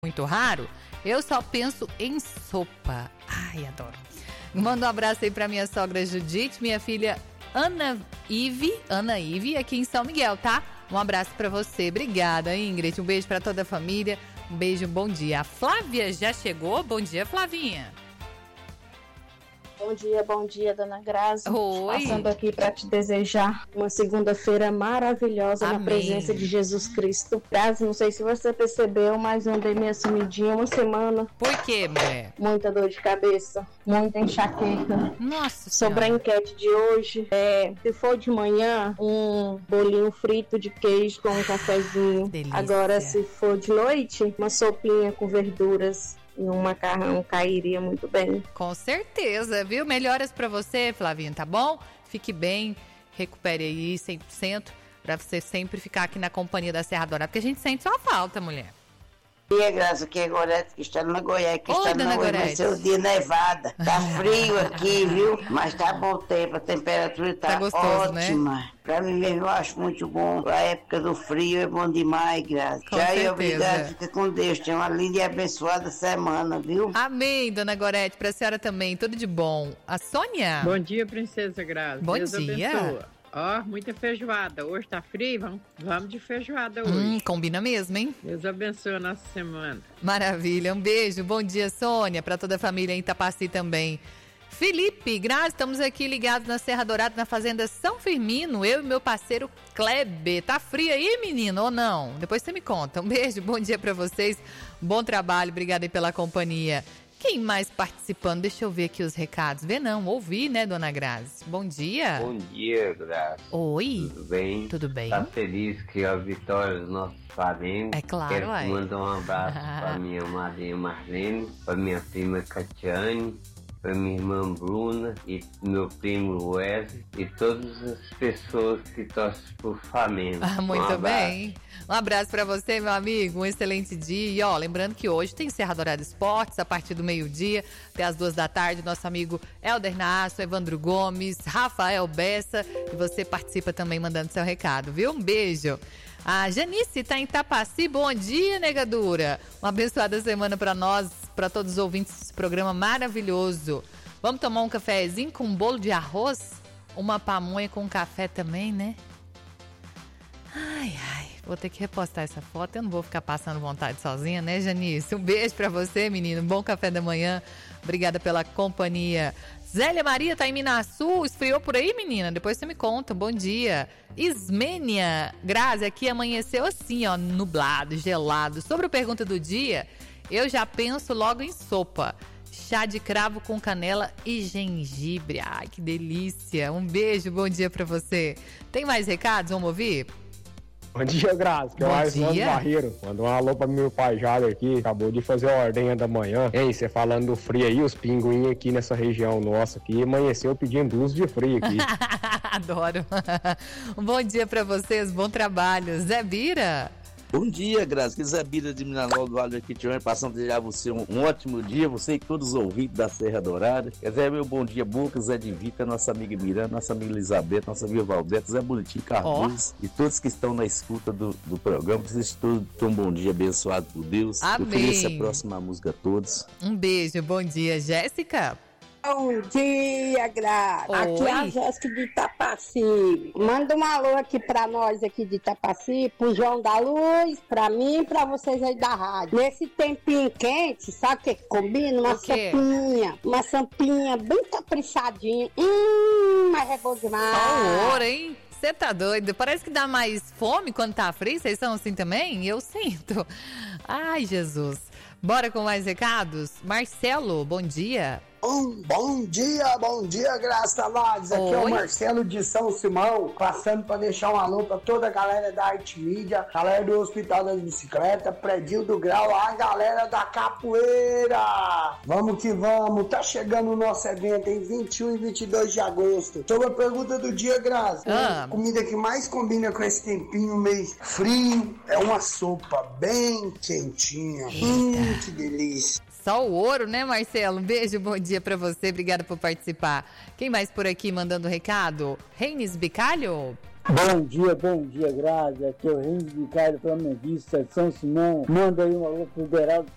muito raro, eu só penso em sopa. Ai, adoro. Manda um abraço aí pra minha sogra Judite, minha filha Ana Ive, aqui em São Miguel, tá? Um abraço pra você. Obrigada, Ingrid. Um beijo pra toda a família. Um beijo, bom dia. A Flávia já chegou? Bom dia, Flavinha. Bom dia, dona Grazi. Oi. Passando aqui para te desejar uma segunda-feira maravilhosa. Amém. Na presença de Jesus Cristo. Grazi, não sei se você percebeu, mas eu andei meio sumidinha uma semana. Por quê, mulher? Muita dor de cabeça, muita enxaqueca. Nossa Sobre senhora. a enquete de hoje, se for de manhã, um bolinho frito de queijo com um cafezinho. Delícia. Agora, se for de noite, uma sopinha com verduras e um macarrão cairia muito bem. Com certeza, viu? Melhoras pra você, Flavinha, tá bom? Fique bem, recupere aí 100% pra você sempre ficar aqui na companhia da Serra Dourada, porque a gente sente sua falta, mulher. Dia, Graça, aqui é Gorete, que está na Goiás, que Oi, está dona na Goiás, vai Gorete. ser o dia nevada. Tá frio aqui, viu? Mas tá bom tempo, a temperatura tá gostoso, ótima. né? Pra mim mesmo eu acho muito bom. A época do frio é bom demais, Graça. Com Tchau e certeza. obrigado, fica com Deus. Tenha uma linda e abençoada semana, viu? Amém, dona Gorete, pra senhora também, tudo de bom. A Sônia? Bom dia, princesa Graça. Bom Deus dia. abençoa. Ó, muita feijoada. Hoje tá frio, vamos de feijoada hoje. Combina mesmo, hein? Deus abençoe a nossa semana. Maravilha, um beijo, bom dia, Sônia, pra toda a família em Itapaci também. Felipe, Graça, estamos aqui ligados na Serra Dourada, na Fazenda São Firmino, eu e meu parceiro Kleber. Tá frio aí, menino, ou não? Depois você me conta. Um beijo, bom dia pra vocês, bom trabalho, obrigada aí pela companhia. Quem mais participando? Deixa eu ver aqui os recados. Ver não, ouvir, né, dona Grazi? Bom dia. Bom dia, Graça. Oi. Tudo bem? Tudo bem. Tá feliz que a vitória dos nossos parentes. É claro, Quero uai. mandar um abraço pra minha madrinha Marlene, pra minha prima Catiane, pra minha irmã Bruna e meu primo Wesley e todas as pessoas que torcem por Flamengo. Muito bem. Um abraço pra você, meu amigo. Um excelente dia. E ó, lembrando que hoje tem Serra Dourada Esportes, a partir do meio-dia até as 2 da tarde. Nosso amigo Helder Nasso, Evandro Gomes, Rafael Bessa. E você participa também mandando seu recado, viu? Um beijo. A Janice tá em Itapaci. Bom dia, negadura. Uma abençoada semana pra nós, pra todos os ouvintes desse programa maravilhoso. Vamos tomar um cafezinho com um bolo de arroz? Uma pamonha com café também, né? Ai, vou ter que repostar essa foto. Eu não vou ficar passando vontade sozinha, né, Janice? Um beijo pra você, menino. Bom café da manhã. Obrigada pela companhia. Zélia Maria tá em Minaçu. Esfriou por aí, menina? Depois você me conta. Bom dia. Ismênia Grazi, aqui amanheceu assim, ó, nublado, gelado. Sobre a pergunta do dia, eu já penso logo em sopa. Chá de cravo com canela e gengibre. Ai, que delícia. Um beijo, bom dia pra você. Tem mais recados? Vamos ouvir? Bom dia, Grazi, que é o Aislan Barreiro. Mandou um alô pra meu pai Jado aqui, acabou de fazer a ordenha da manhã. Ei, você falando do frio aí, os pinguins aqui nessa região nossa aqui, amanheceu pedindo uso de frio aqui. Adoro. Um bom dia pra vocês, bom trabalho. Zé Bira. Bom dia, Graça. Que Zé Bira de Milanol do Vale aqui, passando a desejar você um ótimo dia, você e todos os ouvintes da Serra Dourada. Zé, meu bom dia, Boca, Zé de Vita, nossa amiga Miranda, nossa amiga Elizabeth, nossa amiga Valdete, Zé Bonitinho Cardoso e todos que estão na escuta do programa. Vocês todos tenham um bom dia, abençoado por Deus. Amém. Eu queria ser a próxima música a todos. Um beijo, bom dia, Jéssica. Bom dia, Graça. Aqui é a Jéssica de Itapaci. Manda um alô aqui pra nós aqui de Itapaci, pro João da Luz, pra mim e pra vocês aí da rádio. Nesse tempinho quente, sabe o que combina? Uma sampinha bem caprichadinha. Mas é bom demais. Ouro, hein? Você tá doido? Parece que dá mais fome quando tá frio. Vocês são assim também? Eu sinto. Ai, Jesus. Bora com mais recados? Marcelo, bom dia. Bom dia, Graças a Deus. Aqui é o Marcelo de São Simão, passando para deixar um alô para toda a galera da Arte Mídia, galera do Hospital das Bicicletas, Predinho do Grau, a galera da Capoeira. Vamos que vamos, tá chegando o nosso evento em 21 e 22 de agosto. Sobre a pergunta do dia, Graça, a comida que mais combina com esse tempinho meio frio é uma sopa bem quentinha. Que delícia. Só o ouro, né, Marcelo? Um beijo, bom dia pra você. Obrigada por participar. Quem mais por aqui mandando recado? Reines Bicalho? Bom dia, Grazi. Aqui é o Reis Ricardo Flamenguista de São Simão. Manda aí um alô pro Beraldo